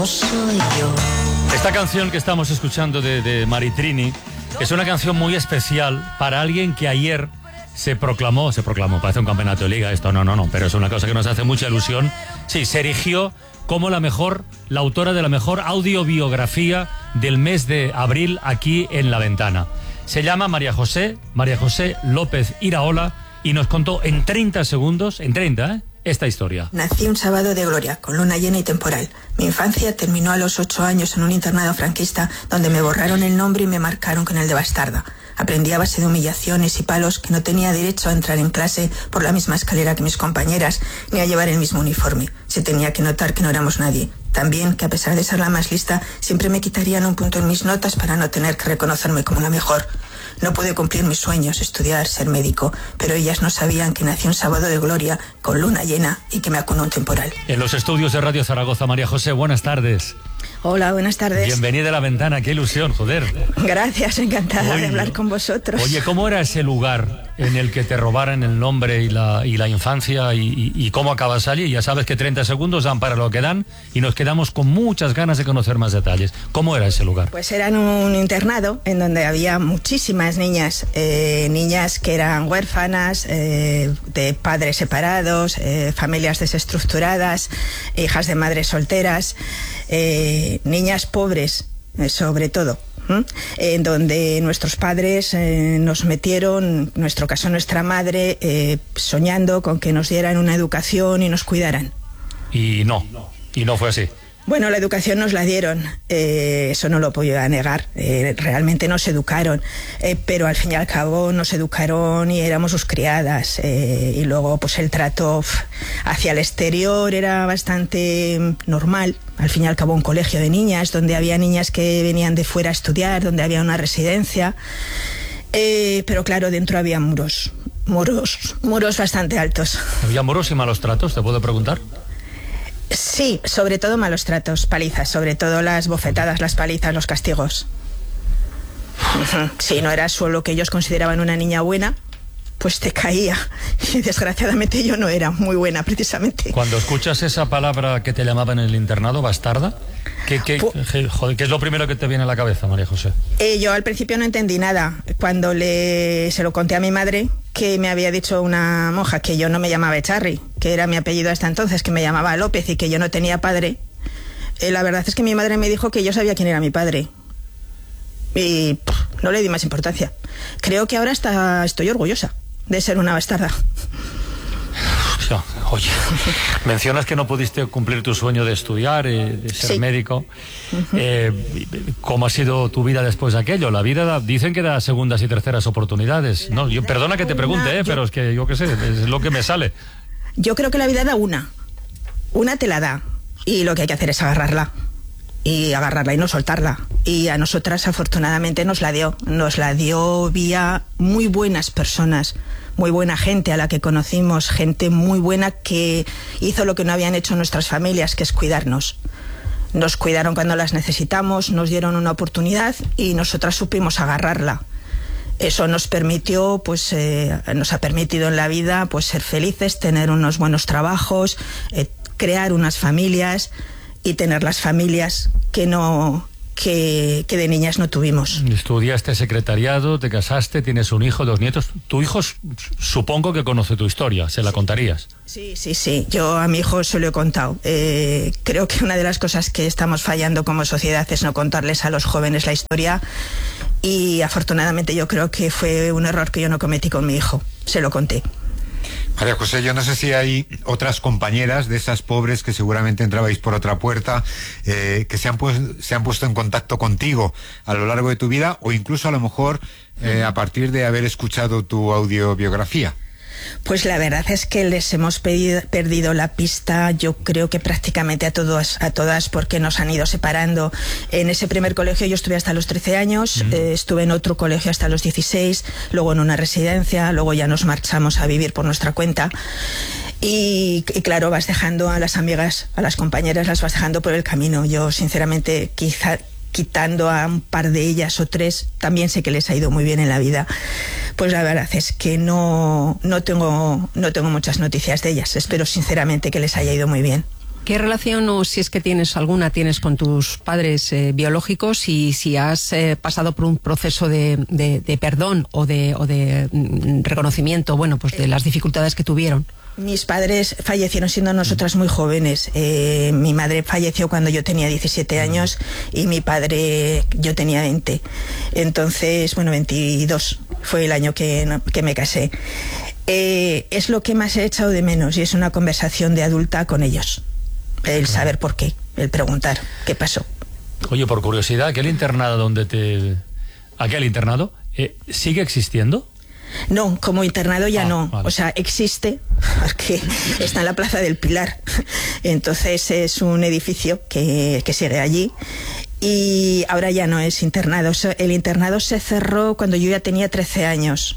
no soy yo. Esta canción que estamos escuchando de Maritrini es una canción muy especial para alguien que ayer se proclamó, parece un campeonato de liga esto, no, pero es una cosa que nos hace mucha ilusión. Sí, se erigió como la autora de la mejor audiobiografía del mes de abril aquí en La Ventana. Se llama María José López Iraola y nos contó en 30 segundos, esta historia. Nací un sábado de gloria, con luna llena y temporal. Mi infancia terminó a los 8 años en un internado franquista donde me borraron el nombre y me marcaron con el de bastarda. Aprendí a base de humillaciones y palos que no tenía derecho a entrar en clase por la misma escalera que mis compañeras, ni a llevar el mismo uniforme. Se tenía que notar que no éramos nadie. También que a pesar de ser la más lista, siempre me quitarían un punto en mis notas para no tener que reconocerme como la mejor. No pude cumplir mis sueños, estudiar, ser médico, pero ellas no sabían que nací un sábado de gloria, con luna llena y que me acunó un temporal. En los estudios de Radio Zaragoza, María José, buenas tardes. Hola, buenas tardes. Bienvenida a La Ventana, qué ilusión, joder. Gracias, encantada de hablar con vosotros. Oye, ¿cómo era ese lugar en el que te robaran el nombre y la infancia y cómo acabas allí? Ya sabes que 30 segundos dan para lo que dan y nos quedamos con muchas ganas de conocer más detalles. ¿Cómo era ese lugar? Pues era en un internado en donde había muchísimas niñas que eran huérfanas, de padres separados, familias desestructuradas, hijas de madres solteras, niñas pobres, sobre todo, en donde nuestros padres nos metieron, en nuestro caso nuestra madre, soñando con que nos dieran una educación y nos cuidaran. Y no fue así. Bueno, la educación nos la dieron, eso no lo puedo negar, realmente nos educaron, pero al fin y al cabo nos educaron y éramos sus criadas, y luego pues el trato hacia el exterior era bastante normal. Al fin y al cabo un colegio de niñas, donde había niñas que venían de fuera a estudiar, donde había una residencia, pero claro, dentro había muros bastante altos. ¿Había muros y malos tratos, te puedo preguntar? Sí, sobre todo malos tratos, palizas, sobre todo las bofetadas, las palizas, los castigos. Si no eras solo que ellos consideraban una niña buena, pues te caía. Y desgraciadamente yo no era muy buena, precisamente. Cuando escuchas esa palabra que te llamaban en el internado, bastarda, ¿qué es lo primero que te viene a la cabeza, María José? Yo al principio no entendí nada. Cuando se lo conté a mi madre, que me había dicho una monja que yo no me llamaba Echarri, que era mi apellido hasta entonces, que me llamaba López y que yo no tenía padre, la verdad es que mi madre me dijo que yo sabía quién era mi padre. Y no le di más importancia. Creo que ahora estoy orgullosa de ser una bastarda. Oye, mencionas que no pudiste cumplir tu sueño de estudiar, de ser médico. ¿Cómo ha sido tu vida después de aquello? La vida dicen que da segundas y terceras oportunidades. No, perdona que te pregunte, pero es que yo qué sé, es lo que me sale. Yo creo que la vida da una te la da, y lo que hay que hacer es agarrarla y no soltarla. Y a nosotras afortunadamente nos la dio vía muy buenas personas, muy buena gente a la que conocimos, gente muy buena que hizo lo que no habían hecho nuestras familias, que es cuidarnos. Nos cuidaron cuando las necesitamos, nos dieron una oportunidad y nosotras supimos agarrarla. Eso nos permitió, nos ha permitido en la vida ser felices, tener unos buenos trabajos, crear unas familias y tener las familias que de niñas no tuvimos. Estudiaste secretariado, te casaste, tienes un hijo, 2 nietos. Tu hijo supongo que conoce tu historia, ¿se la contarías? Sí, yo a mi hijo se lo he contado. Creo que una de las cosas que estamos fallando como sociedad es no contarles a los jóvenes la historia, y afortunadamente yo creo que fue un error que yo no cometí con mi hijo, se lo conté. María José, yo no sé si hay otras compañeras de esas pobres que seguramente entrabais por otra puerta, que se han puesto en contacto contigo a lo largo de tu vida, o incluso a lo mejor a partir de haber escuchado tu audiobiografía. Pues la verdad es que les hemos perdido la pista, yo creo que prácticamente a todas, porque nos han ido separando. En ese primer colegio yo estuve hasta los 13 años, estuve en otro colegio hasta los 16, luego en una residencia, luego ya nos marchamos a vivir por nuestra cuenta. Y claro, vas dejando a las amigas, a las compañeras, las vas dejando por el camino. Yo sinceramente quizá quitando a un par de ellas o 3, también sé que les ha ido muy bien en la vida. Pues la verdad es que no tengo muchas noticias de ellas. Espero sinceramente que les haya ido muy bien. ¿Qué relación, o si es que tienes con tus padres biológicos, y si has pasado por un proceso de perdón o de reconocimiento, bueno, pues de las dificultades que tuvieron? Mis padres fallecieron siendo nosotras muy jóvenes. Mi madre falleció cuando yo tenía 17 años y mi padre, yo tenía 20. Entonces, 22 fue el año que me casé. Es lo que más he echado de menos, y es una conversación de adulta con ellos. El saber por qué, el preguntar qué pasó. Oye, por curiosidad, aquel internado ¿sigue existiendo? No, como internado ya no. Vale. O sea, existe, porque está en la Plaza del Pilar. Entonces es un edificio que sigue allí. Y ahora ya no es internado. El internado se cerró cuando yo ya tenía 13 años.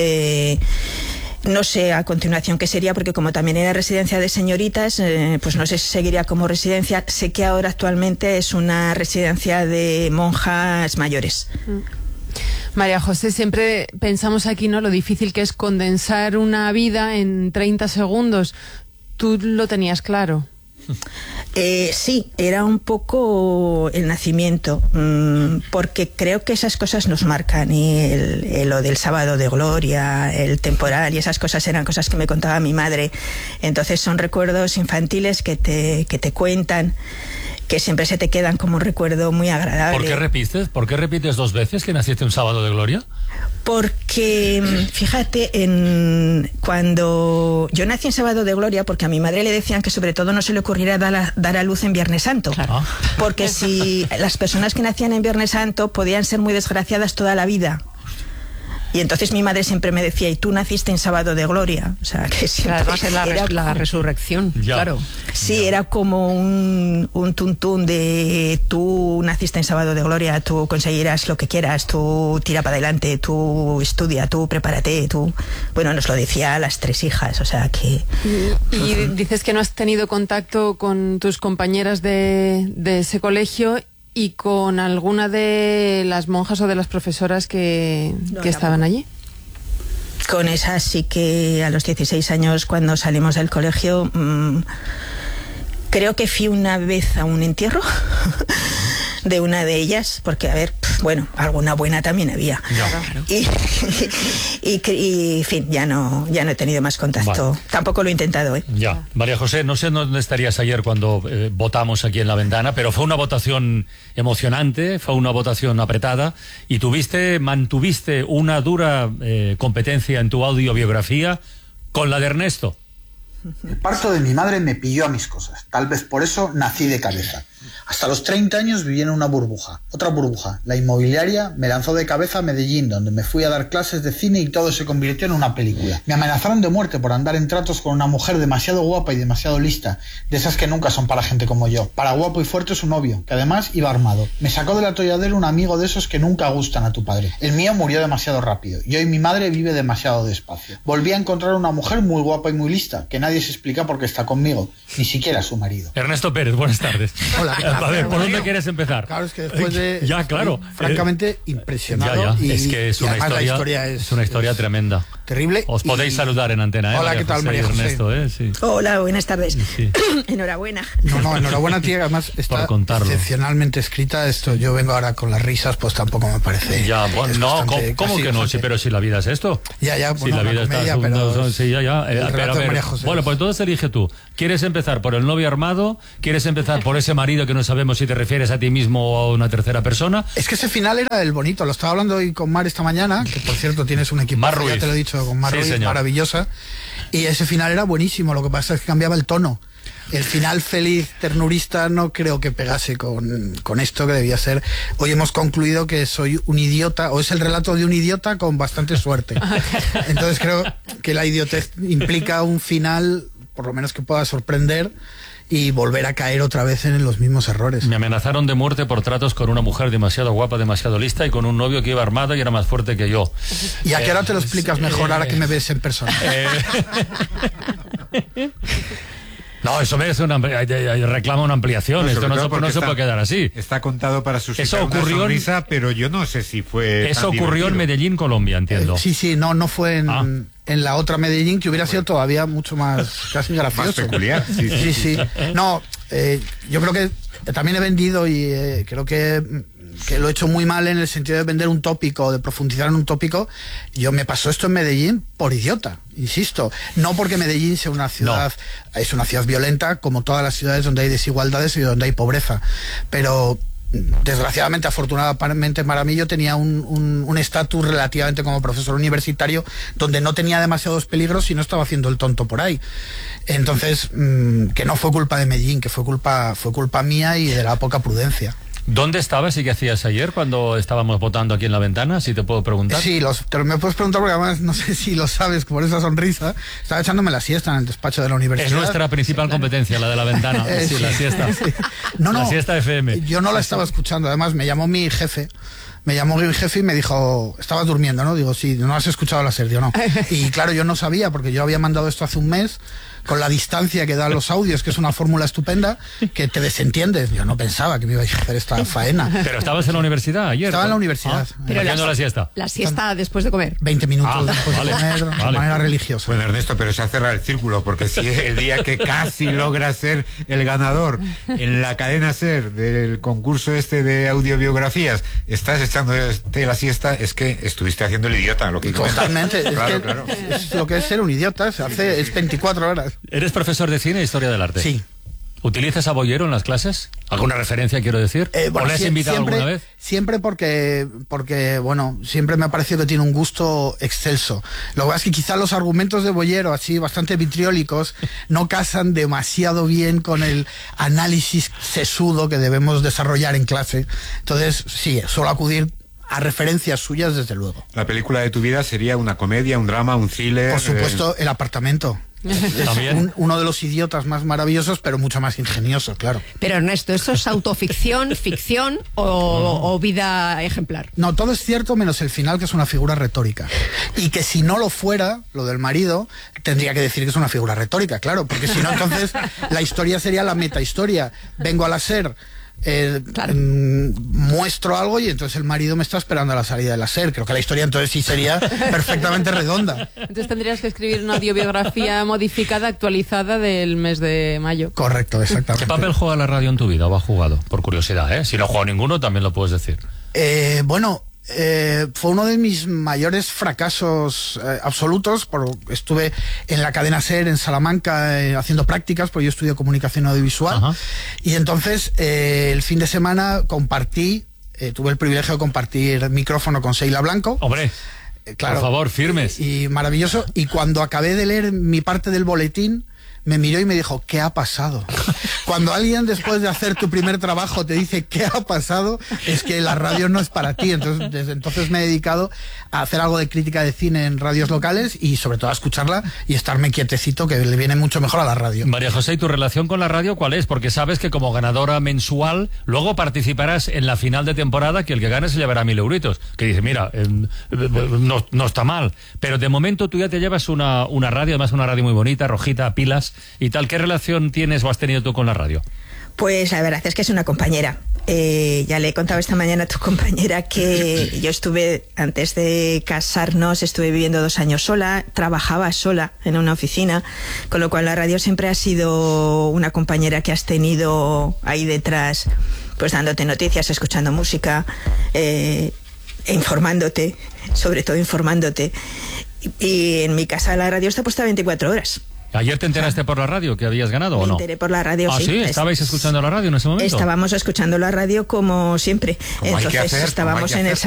No sé a continuación qué sería, porque como también era residencia de señoritas, pues no sé si seguiría como residencia. Sé que ahora actualmente es una residencia de monjas mayores. María José, siempre pensamos aquí, ¿no?, lo difícil que es condensar una vida en 30 segundos. ¿Tú lo tenías claro? Sí, era un poco el nacimiento, porque creo que esas cosas nos marcan, y lo del sábado de gloria, el temporal, y esas cosas eran cosas que me contaba mi madre. Entonces son recuerdos infantiles que te cuentan, que siempre se te quedan como un recuerdo muy agradable. ¿Por qué repites 2 veces que naciste un sábado de gloria? Porque, fíjate, cuando yo nací en sábado de gloria, porque a mi madre le decían que sobre todo no se le ocurriera dar a luz en Viernes Santo. Claro. Porque si las personas que nacían en Viernes Santo podían ser muy desgraciadas toda la vida. Y entonces mi madre siempre me decía, y tú naciste en sábado de gloria. O sea, que siempre era la resurrección, ya. Claro. Sí, era como un tuntún de tú naciste en sábado de gloria, tú conseguirás lo que quieras, tú tira para adelante, tú estudia, tú prepárate, tú... Bueno, nos lo decía a las 3 hijas, o sea que... Y dices que no has tenido contacto con tus compañeras de ese colegio y con alguna de las monjas o de las profesoras que estaban allí. Con esas sí que a los 16 años, cuando salimos del colegio, creo que fui una vez a un entierro de una de ellas, porque, a ver, bueno, alguna buena también había. Y en fin, ya no he tenido más contacto. Vale. Tampoco lo he intentado, ¿eh? Ya. María José, no sé dónde estarías ayer cuando votamos aquí en La Ventana, pero fue una votación emocionante, fue una votación apretada, y mantuviste una dura competencia en tu audiobiografía con la de Ernesto. El parto de mi madre me pilló a mis cosas. Tal vez por eso nací de cabeza. Hasta los 30 años viví en una burbuja. Otra burbuja, la inmobiliaria, me lanzó de cabeza a Medellín, donde me fui a dar clases de cine y todo se convirtió en una película. Me amenazaron de muerte por andar en tratos con una mujer demasiado guapa y demasiado lista, de esas que nunca son para gente como yo. Para guapo y fuerte su novio, que además iba armado. Me sacó del atolladero un amigo de esos que nunca gustan a tu padre. El mío murió demasiado rápido y hoy mi madre vive demasiado despacio. Volví a encontrar una mujer muy guapa y muy lista, que nadie se explica por qué está conmigo, ni siquiera su marido. Ernesto Pérez, buenas tardes. Hola. A ver, ¿por dónde quieres empezar? Claro, es que después de... Ya, claro. Francamente impresionado. Ya. Es que es una historia, es una historia tremenda. Terrible. Os podéis saludar en antena, ¿eh? Hola, ¿qué tal, María José? Ernesto, sí. Hola, buenas tardes. Sí. Enhorabuena. No, enhorabuena, tía. Además está excepcionalmente escrita. Esto, yo vengo ahora con las risas, pues tampoco me parece... Ya, bueno, no, ¿cómo que no? Sí, pero si la vida es esto. Ya, si la vida comedia, está... pero sí, ya. Pero a ver, bueno, pues entonces elige tú. ¿Quieres empezar por el novio armado? ¿Quieres empezar por ese marido que no sabemos si te refieres a ti mismo o a una tercera persona? Es que ese final era el bonito. Lo estaba hablando hoy con Mar esta mañana, que por cierto tienes un equipo, ya te lo he dicho, con Mar Ruiz, maravillosa. Y ese final era buenísimo. Lo que pasa es que cambiaba el tono. El final feliz, ternurista, no creo que pegase con esto que debía ser. Hoy hemos concluido que soy un idiota, o es el relato de un idiota con bastante suerte. Entonces creo que la idiotez implica un final, por lo menos que pueda sorprender, y volver a caer otra vez en los mismos errores. Me amenazaron de muerte por tratos con una mujer demasiado guapa, demasiado lista, y con un novio que iba armado y era más fuerte que yo. ¿Y a qué hora te lo explicas mejor ahora que me ves en persona? No, eso merece reclama una ampliación. Esto no se puede quedar así. Está contado para suscitar una sonrisa, pero yo no sé si fue. Eso ocurrió en Medellín, Colombia, entiendo. Sí, no fue en la otra Medellín, que hubiera sido todavía mucho más casi gracioso. Más peculiar. Sí. No, yo creo que también he vendido y creo que lo he hecho muy mal en el sentido de vender un tópico, de profundizar en un tópico. Yo me pasó esto en Medellín por idiota, insisto. No porque Medellín sea una ciudad, es una ciudad violenta, como todas las ciudades donde hay desigualdades y donde hay pobreza. Pero desgraciadamente, afortunadamente para mí, yo tenía un estatus relativamente como profesor universitario donde no tenía demasiados peligros y no estaba haciendo el tonto por ahí. Entonces, que no fue culpa de Medellín, que fue culpa mía y de la poca prudencia. ¿Dónde estabas y qué hacías ayer cuando estábamos votando aquí en la ventana? Si te puedo preguntar. Sí, me puedes preguntar porque además no sé si lo sabes por esa sonrisa. Estaba echándome la siesta en el despacho de la universidad. Es nuestra principal competencia, la de la ventana. Sí, la siesta. Sí. No, la siesta FM. Yo no la estaba escuchando. Además, me llamó mi jefe y me dijo, estabas durmiendo, ¿no? Digo, sí, no has escuchado la SER, digo, no. Y claro, yo no sabía, porque yo había mandado esto hace un mes, con la distancia que dan los audios, que es una fórmula estupenda, que te desentiendes. Yo no pensaba que me iba a hacer esta faena. Pero estabas en la universidad ayer. Estaba en la universidad. Pero la siesta. La siesta después de comer. 20 minutos después de comer, de manera religiosa. Bueno, Ernesto, pero se ha cerrado el círculo, porque si el día que casi logra ser el ganador en la cadena SER del concurso de audiobiografías, estás echándote la siesta, es que estuviste haciendo el idiota. Totalmente. Claro. Es lo que es ser un idiota, es 24 horas. ¿Eres profesor de cine e historia del arte? Sí. ¿Utilizas a Boyero en las clases? ¿Alguna referencia, quiero decir? ¿O le has invitado alguna vez? Siempre porque, bueno, siempre me ha parecido que tiene un gusto excelso. Lo que pasa es que quizá los argumentos de Boyero, así bastante vitriólicos, no casan demasiado bien con el análisis sesudo que debemos desarrollar en clase. Entonces, sí, suelo acudir a referencias suyas, desde luego. ¿La película de tu vida sería una comedia, un drama, un thriller? Por supuesto, El apartamento. Es uno de los idiotas más maravillosos, pero mucho más ingenioso, claro. Pero Ernesto, ¿eso es autoficción, ficción o vida ejemplar? No, todo es cierto menos el final, que es una figura retórica. Y que si no lo fuera, lo del marido, tendría que decir que es una figura retórica, claro, porque si no, entonces la historia sería la metahistoria. Vengo a la SER, muestro algo y entonces el marido me está esperando a la salida de la SER. Creo que la historia entonces sí sería perfectamente redonda. Entonces tendrías que escribir una audiobiografía modificada, actualizada del mes de mayo. Correcto, exactamente. ¿Qué papel juega la radio en tu vida o ha jugado? Por curiosidad, ¿eh? Si no ha jugado ninguno, también lo puedes decir. Fue uno de mis mayores fracasos absolutos. Estuve en la cadena SER en Salamanca haciendo prácticas, porque yo estudio comunicación audiovisual. Ajá. Y entonces el fin de semana tuve el privilegio de compartir micrófono con Sheila Blanco. ¡Hombre! Claro, por favor, firmes. Y maravilloso. Y cuando acabé de leer mi parte del boletín, me miró y me dijo, ¿qué ha pasado? Cuando alguien, después de hacer tu primer trabajo, te dice ¿qué ha pasado?, es que la radio no es para ti. Entonces, desde entonces me he dedicado a hacer algo de crítica de cine en radios locales y sobre todo a escucharla y estarme quietecito, que le viene mucho mejor a la radio. María José, ¿y tu relación con la radio cuál es? Porque sabes que como ganadora mensual luego participarás en la final de temporada, que el que gane se llevará 1.000 euritos. Que dice, mira, no está mal, pero de momento tú ya te llevas una radio, además una radio muy bonita, rojita, pilas y tal. ¿Qué relación tienes o has tenido tú con la radio? Pues la verdad es que es una compañera. Ya le he contado esta mañana a tu compañera que yo estuve, antes de casarnos, estuve viviendo 2 años sola, trabajaba sola en una oficina, con lo cual la radio siempre ha sido una compañera que has tenido ahí detrás, pues dándote noticias, escuchando música, informándote, sobre todo informándote. Y en mi casa la radio está puesta 24 horas. ¿Ayer te enteraste por la radio que habías ganado o no? Me enteré por la radio, sí. ¿Ah, sí? ¿Estabais escuchando la radio en ese momento? Estábamos escuchando la radio como siempre. Entonces estábamos en el